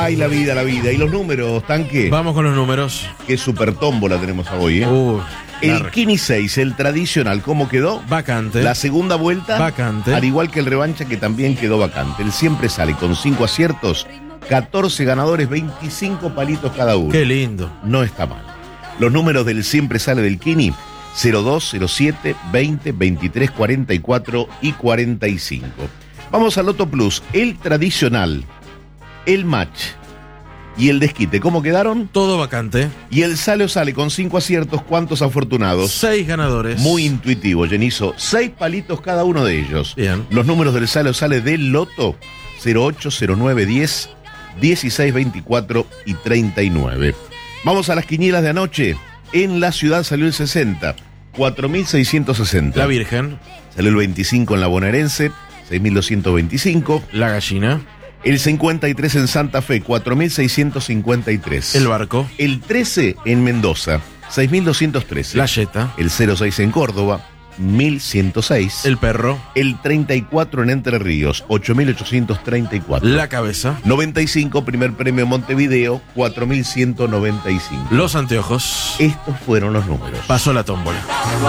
Ay, la vida, la vida. ¿Y los números, Tanque? Vamos con los números. Qué super tómbola tenemos hoy, ¿eh? El Kini 6, el tradicional, ¿cómo quedó? Vacante. La segunda vuelta, vacante. Al igual que el revancha, que también quedó vacante. Él siempre sale con 5 aciertos, 14 ganadores, 25 palitos cada uno. Qué lindo. No está mal. Los números del siempre sale del Kini: 02, 07, 20, 23, 44 y 45. Vamos al Loto Plus, el tradicional, el match y el desquite. ¿Cómo quedaron? Todo vacante. Y el sale o sale con 5 aciertos. ¿Cuántos afortunados? 6 ganadores. Muy intuitivo, Jenizo. 6 palitos cada uno de ellos. Bien. Los números del sale o sale del Loto: 08, 09, 10, 16, 24 y 39. Vamos a las quinielas de anoche. En la ciudad salió el 60, 4.660. La Virgen. Salió el 25 en la bonaerense, 6.225. La Gallina. El 53 en Santa Fe, 4.653. El Barco. El 13 en Mendoza, 6.213. La Yeta. El 06 en Córdoba, 1.106. El Perro. El 34 en Entre Ríos, 8.834. La Cabeza. 95, primer premio Montevideo, 4.195. Los Anteojos. Estos fueron los números. Pasó la tómbola.